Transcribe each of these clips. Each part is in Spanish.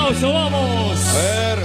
aplauso, vamos. A ver.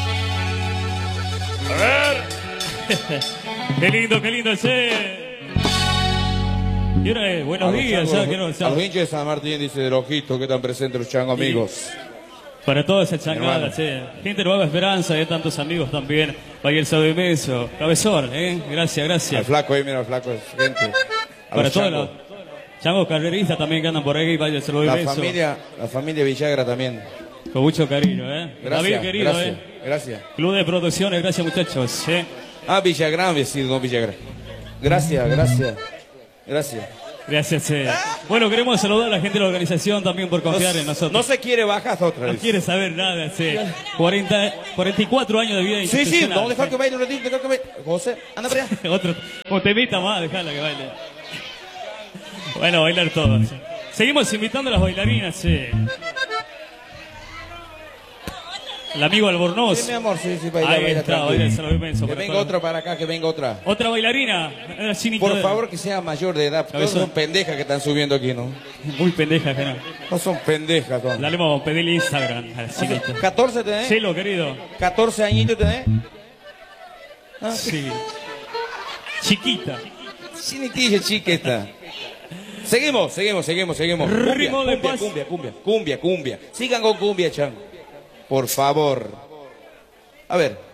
Qué lindo, che. Y ahora, buenos días, ya que no. A los hinchas de San Martín, dice del ojito, que están presentes los changos amigos. Para toda esa changada, che. Gente de Nueva Esperanza, de tantos amigos también. Vaya el Sábado Inmenso. Cabezón, Gracias. Al flaco ahí, mira, al flaco, gente. Para todos los changos carreristas también que andan por ahí, vaya el Sábado Inmenso. La familia Villagra también. Con mucho cariño, Gracias, David, querido, gracias. Club de Producciones, gracias, muchachos, Ah, Villagrán, vecino, no Villagrán. Gracias. Gracias, Bueno, queremos saludar a la gente de la organización también por confiar en nosotros. No se quiere bajar otra vez. No quiere saber nada, 44 años de vida institucional. Sí, no, dejar que baile un ratito, José, anda para allá. Otro temita más, dejala que baile. Bueno, bailar todos. Seguimos invitando a las bailarinas, El amigo Albornoz. Sí, mi amor, sí, baila, Ahí está, baila el Sábado Inmenso. Que venga otra para acá, que venga otra. Otra bailarina. Por favor, que sea mayor de edad. Todos son pendejas que están subiendo aquí, ¿no? Muy pendejas, que no. No son pendejas, ¿no? La le vamos a pedir el Instagram. ¿14 tenés? Sí, lo querido. ¿14 añitos tenés? Ah, sí. Chiquita. Chinitilla chiquita. Seguimos. Ritmo de paz. Cumbia. Sigan con cumbia, chan. Por favor. A ver.